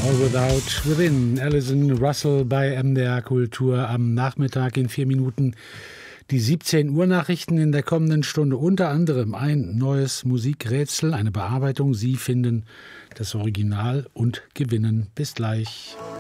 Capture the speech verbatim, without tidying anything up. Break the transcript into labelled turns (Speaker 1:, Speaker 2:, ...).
Speaker 1: All Without Within, Alison Russell bei M D R Kultur am Nachmittag in vier Minuten. Die siebzehn Uhr Nachrichten in der kommenden Stunde, unter anderem ein neues Musikrätsel, eine Bearbeitung. Sie finden das Original und gewinnen. Bis gleich.